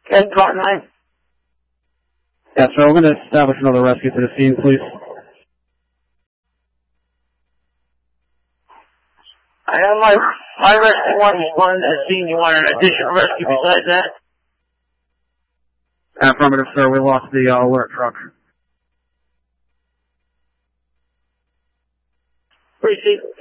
10 Cart 9. Yes, sir. We're going to establish another rescue to the scene, please. I have my rescue one. You wanted to see, you want an additional rescue besides that? Affirmative, sir. We lost the alert truck. Proceed.